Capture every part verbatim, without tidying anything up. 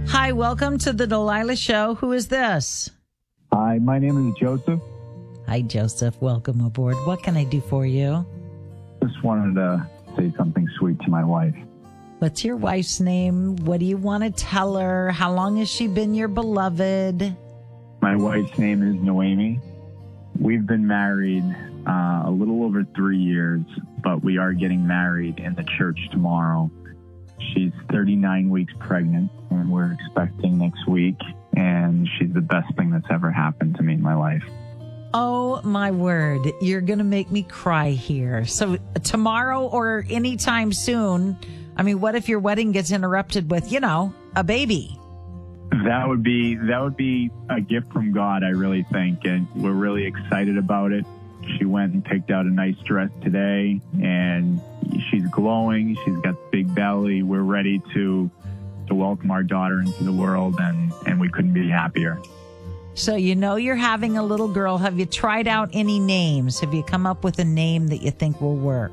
Hi, welcome to the Delilah Show. Who is this? Hi, my name is Joseph. Hi, Joseph. Welcome aboard. What can I do for you? Just wanted to say something sweet to my wife. What's your wife's name? What do you want to tell her? How long has she been your beloved? My wife's name is Noemi. We've been married uh, a little over three years, but we are getting married in the church tomorrow. She's thirty-nine weeks pregnant, and we're expecting next week, and she's the best thing that's ever happened to me in my life. Oh, my word. You're going to make me cry here. So tomorrow or anytime soon, I mean, what if your wedding gets interrupted with, you know, a baby? That would be that would be a gift from God, I really think, and we're really excited about it. She went and picked out a nice dress today, and she's glowing. She's got a big belly. We're ready to to welcome our daughter into the world, and, and we couldn't be happier. So you know you're having a little girl. Have you tried out any names? Have you come up with a name that you think will work?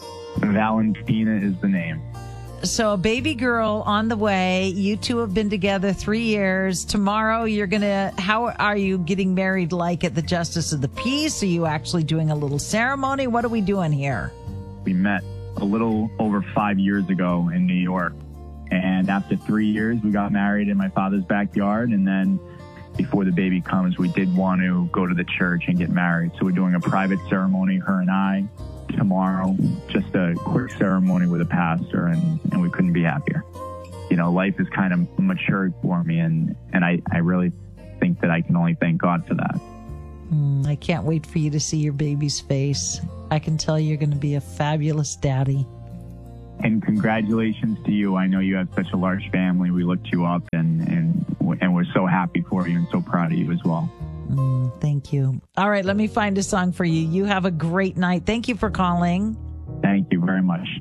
Valentina is the name. So a baby girl on the way. You two have been together three years. Tomorrow you're going to, how are you getting married, like at the Justice of the Peace? Are you actually doing a little ceremony? What are we doing here? We met a little over five years ago in New York. And after three years, we got married in my father's backyard. And then before the baby comes, we did want to go to the church and get married. So we're doing a private ceremony, her and I, tomorrow. Just a quick ceremony with a pastor, and, and we couldn't be happier. You know, life has kind of matured for me, and, and I, I really think that I can only thank God for that. Mm, I can't wait for you to see your baby's face. I can tell you're going to be a fabulous daddy. And congratulations to you. I know you have such a large family. We looked you up, and, and, and we're so happy for you and so proud of you as well. Mm, thank you. All right, let me find a song for you. You have a great night. Thank you for calling. Thank you very much.